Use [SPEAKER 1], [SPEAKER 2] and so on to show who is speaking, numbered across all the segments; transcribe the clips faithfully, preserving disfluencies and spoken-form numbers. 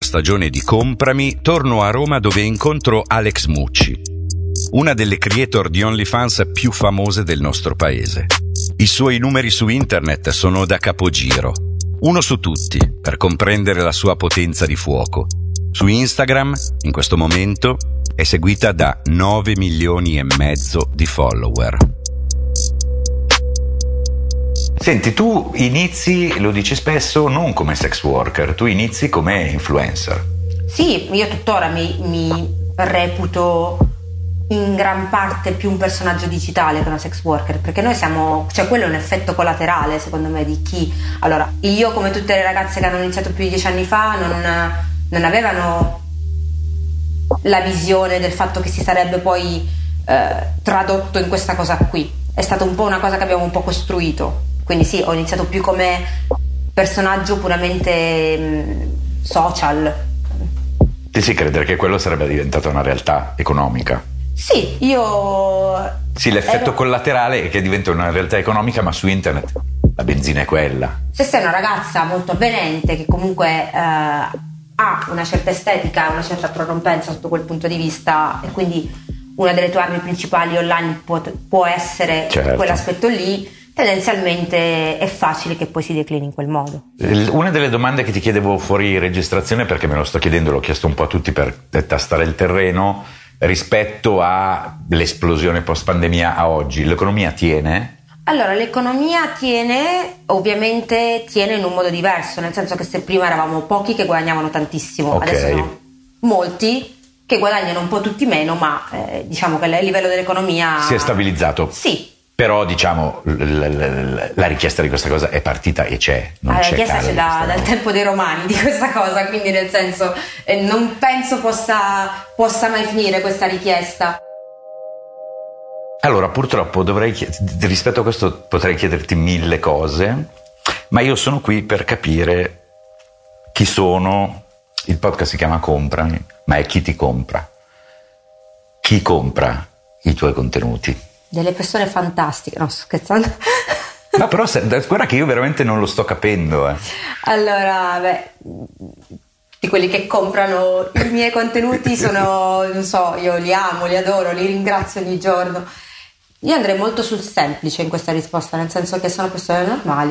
[SPEAKER 1] stagione di Comprami torno a Roma, dove incontro Alex Mucci, una delle creator di OnlyFans più famose del nostro paese. I suoi numeri su internet sono da capogiro, uno su tutti, per comprendere la sua potenza di fuoco. Su Instagram, in questo momento, è seguita da nove milioni e mezzo di follower.
[SPEAKER 2] Senti, tu inizi, lo dici spesso, non come sex worker, tu inizi come influencer.
[SPEAKER 3] Sì, io tuttora mi, mi reputo in gran parte più un personaggio digitale che una sex worker, perché noi siamo, cioè quello è un effetto collaterale secondo me di chi, allora io come tutte le ragazze che hanno iniziato più di dieci anni fa non, non avevano la visione del fatto che si sarebbe poi eh, tradotto in questa cosa qui, è stata un po' una cosa che abbiamo un po' costruito, quindi sì, ho iniziato più come personaggio puramente mh, social.
[SPEAKER 2] Ti sì credere che quello sarebbe diventata una realtà economica?
[SPEAKER 3] Sì, io...
[SPEAKER 2] Sì, l'effetto
[SPEAKER 3] ero...
[SPEAKER 2] collaterale è che diventa una realtà economica, ma su internet la benzina è quella.
[SPEAKER 3] Se sei una ragazza molto avvenente, che comunque eh, ha una certa estetica, una certa prorompenza sotto quel punto di vista, e quindi una delle tue armi principali online può, può essere
[SPEAKER 2] certo.
[SPEAKER 3] quell'aspetto lì, tendenzialmente è facile che poi si declini in quel modo.
[SPEAKER 2] Una delle domande che ti chiedevo fuori registrazione, perché me lo sto chiedendo, l'ho chiesto un po' a tutti per tastare il terreno, rispetto all'esplosione post pandemia a oggi, l'economia tiene?
[SPEAKER 3] Allora, l'economia tiene, ovviamente tiene in un modo diverso, nel senso che se prima eravamo pochi che guadagnavano tantissimo,
[SPEAKER 2] okay.
[SPEAKER 3] Adesso sono molti che guadagnano un po' tutti meno, ma eh, diciamo che il livello dell'economia
[SPEAKER 2] si è stabilizzato.
[SPEAKER 3] Sì.
[SPEAKER 2] Però diciamo l- l- l- la richiesta di questa cosa è partita e c'è, non
[SPEAKER 3] la
[SPEAKER 2] c'è
[SPEAKER 3] richiesta c'è da, dal
[SPEAKER 2] cosa.
[SPEAKER 3] tempo dei romani di questa cosa, quindi nel senso eh, non penso possa, possa mai finire questa richiesta.
[SPEAKER 2] Allora purtroppo dovrei chied- rispetto a questo potrei chiederti mille cose, ma io sono qui per capire chi sono. Il podcast si chiama Comprami, ma è chi ti compra. Chi compra i tuoi contenuti?
[SPEAKER 3] Delle persone fantastiche, no, sto scherzando.
[SPEAKER 2] No, però se, guarda che io veramente non lo sto capendo. Eh.
[SPEAKER 3] Allora, beh, di quelli che comprano i miei contenuti sono, non so, io li amo, li adoro, li ringrazio ogni giorno. Io andrei molto sul semplice in questa risposta, nel senso che sono persone normali.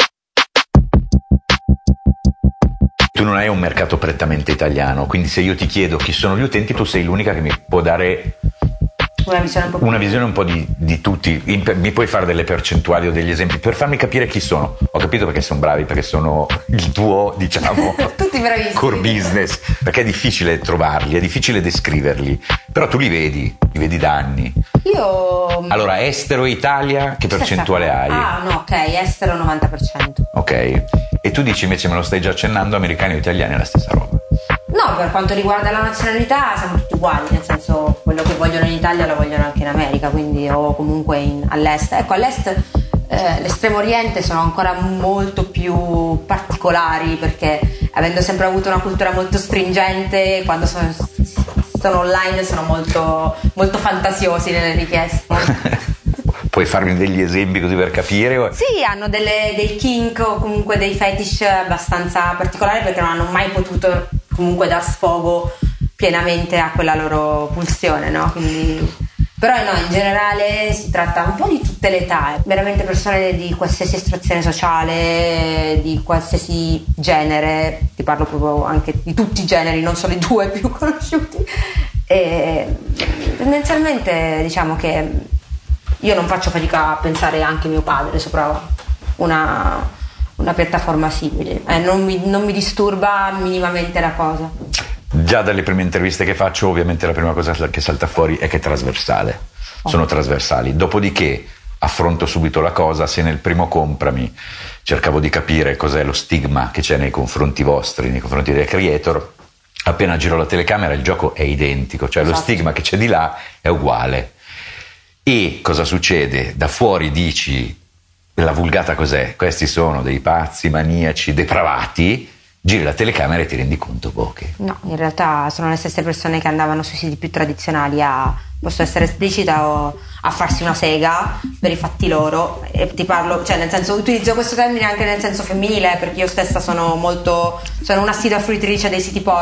[SPEAKER 2] Tu non hai un mercato prettamente italiano, quindi se io ti chiedo chi sono gli utenti, tu sei l'unica che mi può dare
[SPEAKER 3] una visione un po',
[SPEAKER 2] una visione un po' di, di tutti. Mi puoi fare delle percentuali o degli esempi per farmi capire chi sono? Ho capito perché sono bravi, perché sono il tuo, diciamo,
[SPEAKER 3] tutti bravissimi,
[SPEAKER 2] core business, perché è difficile trovarli, è difficile descriverli, però tu li vedi, li vedi da anni.
[SPEAKER 3] Io
[SPEAKER 2] allora, estero e Italia, che percentuale hai?
[SPEAKER 3] Ah no, ok, estero novanta per cento.
[SPEAKER 2] Ok, e tu dici invece, me lo stai già accennando, americani o italiani è la stessa roba?
[SPEAKER 3] No, per quanto riguarda la nazionalità siamo tutti uguali, nel senso quello che vogliono in Italia lo vogliono anche in America, quindi o comunque in, all'est. Ecco, all'est eh, l'estremo oriente sono ancora molto più particolari, perché avendo sempre avuto una cultura molto stringente, quando sono, sono online sono molto, molto fantasiosi nelle richieste.
[SPEAKER 2] Puoi farmi degli esempi così per capire?
[SPEAKER 3] Sì, hanno delle, dei kink o comunque dei fetish abbastanza particolari, perché non hanno mai potuto comunque dar sfogo pienamente a quella loro pulsione, no? Quindi, però no, in generale si tratta un po' di tutte le età, veramente persone di qualsiasi estrazione sociale, di qualsiasi genere, ti parlo proprio anche di tutti i generi, non solo i due più conosciuti, e tendenzialmente diciamo che io non faccio fatica a pensare anche mio padre sopra una, una piattaforma simile, eh, non, mi, non mi disturba minimamente la cosa.
[SPEAKER 2] Già dalle prime interviste che faccio, ovviamente la prima cosa che salta fuori è che è trasversale, oh. Sono trasversali, dopodiché affronto subito la cosa. Se nel primo Comprami cercavo di capire cos'è lo stigma che c'è nei confronti vostri, nei confronti dei creator, appena giro la telecamera il gioco è identico, cioè esatto. Lo stigma che c'è di là è uguale. E cosa succede? Da fuori dici, la vulgata cos'è? Questi sono dei pazzi, maniaci, depravati. Giri la telecamera e ti rendi conto, boh, che...
[SPEAKER 3] No, in realtà sono le stesse persone che andavano sui siti più tradizionali a, posso essere esplicita, o a farsi una sega per i fatti loro. E ti parlo, cioè nel senso, utilizzo questo termine anche nel senso femminile, perché io stessa sono molto, sono un'assidua fruitrice dei siti porno.